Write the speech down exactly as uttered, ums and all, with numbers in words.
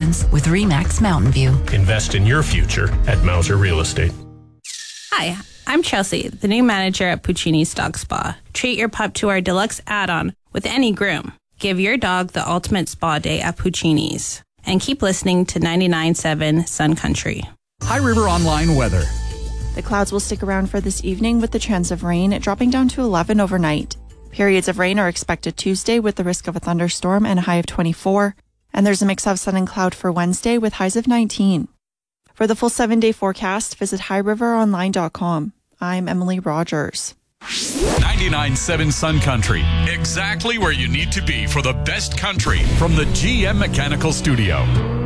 vacations with RE/MAX Mountain View. Invest in your future at Mauser Real Estate. Hi, I'm Chelsea, the new manager at Puccini's Dog Spa. Treat your pup to our deluxe add-on with any groom. Give your dog the ultimate spa day at Puccini's. And keep listening to ninety-nine point seven Sun Country. High River Online weather. The clouds will stick around for this evening with the chance of rain, dropping down to eleven overnight. Periods of rain are expected Tuesday with the risk of a thunderstorm and a high of twenty-four. And there's a mix of sun and cloud for Wednesday with highs of nineteen. For the full seven-day forecast, visit high river online dot com. I'm Emily Rogers. ninety-nine point seven Sun Country. Exactly where you need to be for the best country from the G M Mechanical Studio.